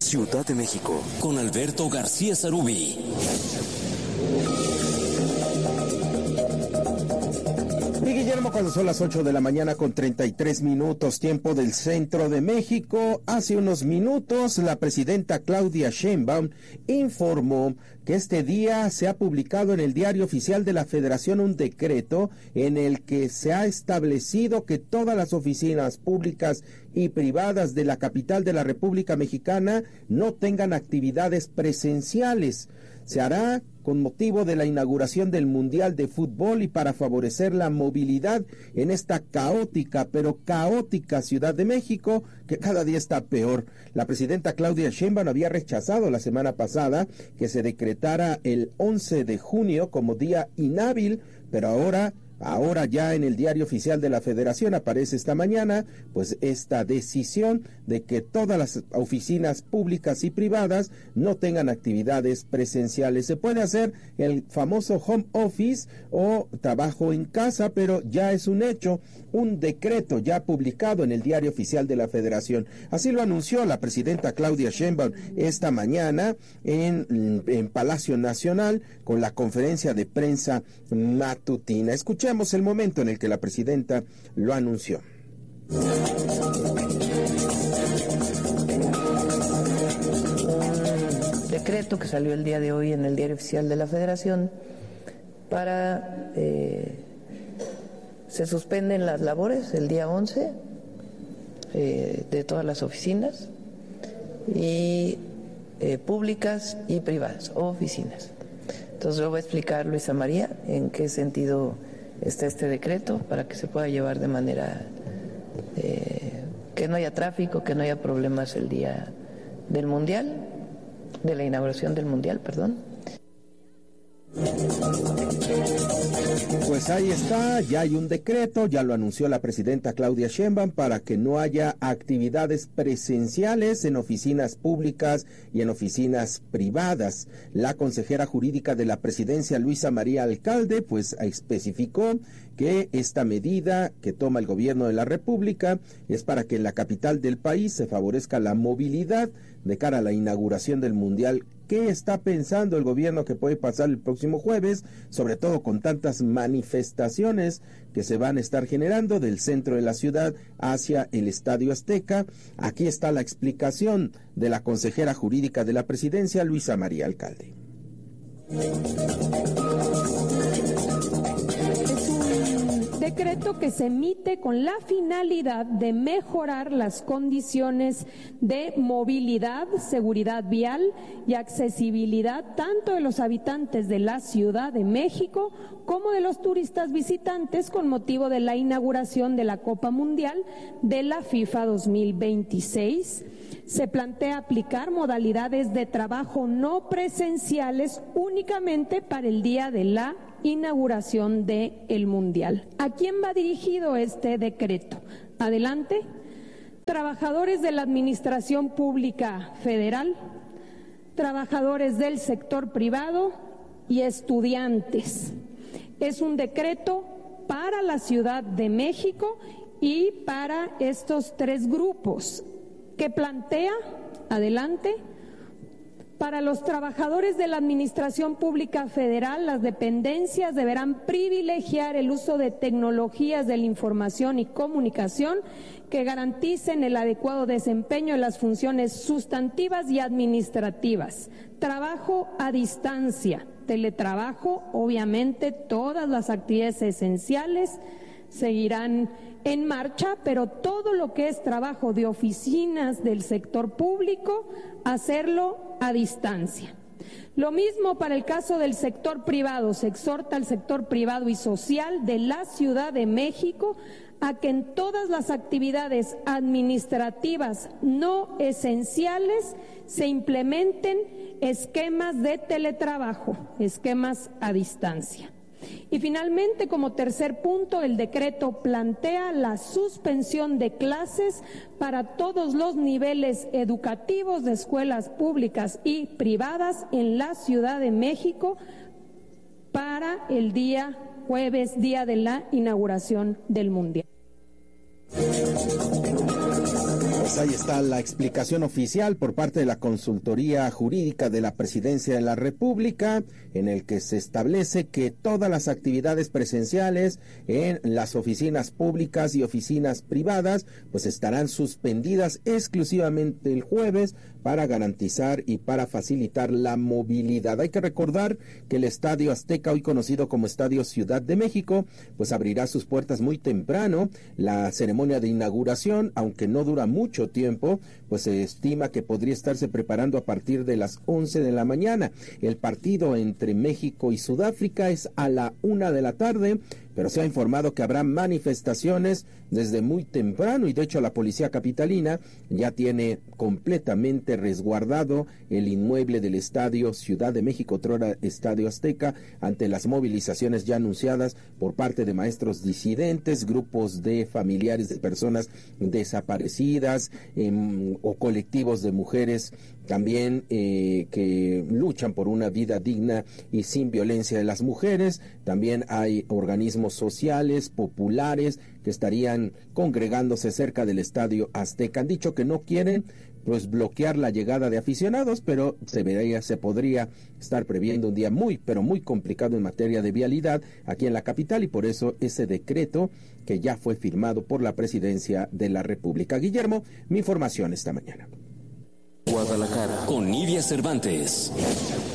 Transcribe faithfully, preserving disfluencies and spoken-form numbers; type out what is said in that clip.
Ciudad de México, con Alberto García Sarubí. Y Guillermo, cuando son las ocho de la mañana con treinta y tres minutos, tiempo del centro de México, hace unos minutos la presidenta Claudia Sheinbaum informó que este día se ha publicado en el Diario Oficial de la Federación un decreto en el que se ha establecido que todas las oficinas públicas y privadas de la capital de la República Mexicana no tengan actividades presenciales. Se hará con motivo de la inauguración del Mundial de Fútbol y para favorecer la movilidad en esta caótica, pero caótica Ciudad de México, que cada día está peor. La presidenta Claudia Sheinbaum había rechazado la semana pasada que se decretara el once de junio como día inhábil, pero ahora... Ahora ya en el Diario Oficial de la Federación aparece esta mañana, pues esta decisión de que todas las oficinas públicas y privadas no tengan actividades presenciales. Se puede hacer el famoso home office o trabajo en casa, pero ya es un hecho, un decreto ya publicado en el Diario Oficial de la Federación. Así lo anunció la presidenta Claudia Sheinbaum esta mañana en, en Palacio Nacional con la conferencia de prensa matutina. Escuchemos el momento en el que la presidenta lo anunció. Un decreto que salió el día de hoy en el Diario Oficial de la Federación para eh, se suspenden las labores el día once eh, de todas las oficinas y eh, públicas y privadas, oficinas. Entonces yo voy a explicar, Luisa María, en qué sentido está este decreto para que se pueda llevar de manera eh, que no haya tráfico, que no haya problemas el día del Mundial, de la inauguración del Mundial, perdón. Pues ahí está, ya hay un decreto, ya lo anunció la presidenta Claudia Sheinbaum para que no haya actividades presenciales en oficinas públicas y en oficinas privadas. La consejera jurídica de la presidencia, Luisa María Alcalde, pues especificó que esta medida que toma el gobierno de la República es para que en la capital del país se favorezca la movilidad de cara a la inauguración del Mundial. ¿Qué está pensando el gobierno que puede pasar el próximo jueves, sobre todo con tantas manifestaciones que se van a estar generando del centro de la ciudad hacia el Estadio Azteca? Aquí está la explicación de la consejera jurídica de la presidencia, Luisa María Alcalde. Decreto que se emite con la finalidad de mejorar las condiciones de movilidad, seguridad vial y accesibilidad tanto de los habitantes de la Ciudad de México como de los turistas visitantes con motivo de la inauguración de la Copa Mundial de la FIFA dos mil veintiséis. Se plantea aplicar modalidades de trabajo no presenciales únicamente para el día de la inauguración del Mundial. ¿A quién va dirigido este decreto? Adelante. Trabajadores de la Administración Pública Federal, trabajadores del sector privado y estudiantes. Es un decreto para la Ciudad de México y para estos tres grupos que plantea, adelante, para los trabajadores de la Administración Pública Federal, las dependencias deberán privilegiar el uso de tecnologías de la información y comunicación que garanticen el adecuado desempeño de las funciones sustantivas y administrativas. Trabajo a distancia, teletrabajo, obviamente todas las actividades esenciales seguirán en marcha, pero todo lo que es trabajo de oficinas del sector público, hacerlo a distancia. Lo mismo para el caso del sector privado. Se exhorta al sector privado y social de la Ciudad de México a que en todas las actividades administrativas no esenciales se implementen esquemas de teletrabajo, esquemas a distancia. Y finalmente, como tercer punto, el decreto plantea la suspensión de clases para todos los niveles educativos de escuelas públicas y privadas en la Ciudad de México para el día jueves, día de la inauguración del Mundial. Pues Pues ahí está la explicación oficial por parte de la Consultoría Jurídica de la Presidencia de la República, en el que se establece que todas las actividades presenciales en las oficinas públicas y oficinas privadas pues estarán suspendidas exclusivamente el jueves para garantizar y para facilitar la movilidad. Hay que recordar que el Estadio Azteca, hoy conocido como Estadio Ciudad de México, pues abrirá sus puertas muy temprano. La ceremonia de inauguración, aunque no dura mucho tiempo, pues se estima que podría estarse preparando a partir de las once de la mañana. El partido entre México y Sudáfrica es a la una de la tarde, pero se ha informado que habrá manifestaciones desde muy temprano y de hecho la policía capitalina ya tiene completamente resguardado el inmueble del Estadio Ciudad de México, otrora Estadio Azteca, ante las movilizaciones ya anunciadas por parte de maestros disidentes, grupos de familiares de personas desaparecidas eh, o colectivos de mujeres también eh, que luchan por una vida digna y sin violencia de las mujeres. También hay organismos sociales, populares, que estarían congregándose cerca del Estadio Azteca. Han dicho que no quieren pues bloquear la llegada de aficionados, pero se vería, se podría estar previendo un día muy, pero muy complicado en materia de vialidad aquí en la capital, y por eso ese decreto que ya fue firmado por la Presidencia de la República. Guillermo, mi información esta mañana. Guadalajara, con Nidia Cervantes.